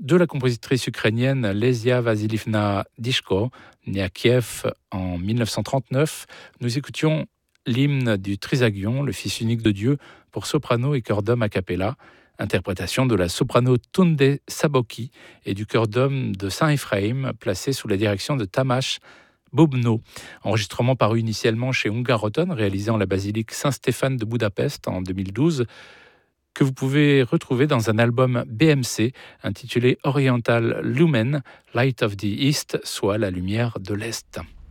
de la compositrice ukrainienne Lesia Vasilivna Dishko, née à Kiev en 1939. Nous écoutions l'hymne du Trisagion, le fils unique de Dieu, pour soprano et chœur d'homme a cappella, interprétation de la soprano Tunde Saboki et du chœur d'homme de Saint-Ephraïm, placé sous la direction de Tamas Bobno. Enregistrement paru initialement chez Ungaroton, réalisé en la basilique Saint-Stéphane de Budapest en 2012, que vous pouvez retrouver dans un album BMC intitulé Oriental Lumen, Light of the East, soit la lumière de l'Est.